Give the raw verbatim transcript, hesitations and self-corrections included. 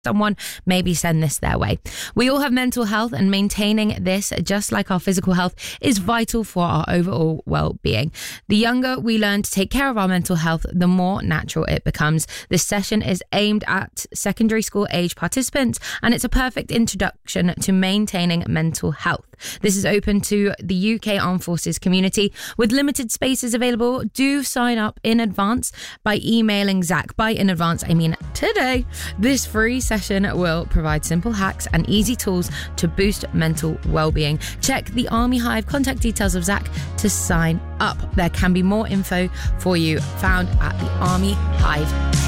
someone, maybe send this their way. We all have mental health, and maintaining this, just like our physical health, is vital for our overall well-being. The younger we learn to take care of our mental health, the more natural it becomes. This session is aimed at secondary school age participants, and it's a perfect introduction to maintaining mental health. This is open to the U K Armed Forces community with limited spaces available. Do sign up in advance by emailing Zach. By in advance, I mean today. This free session will provide simple hacks and easy tools to boost mental well-being. Check the Army Hive contact details of Zach to sign up. There can be more info for you found at the Army Hive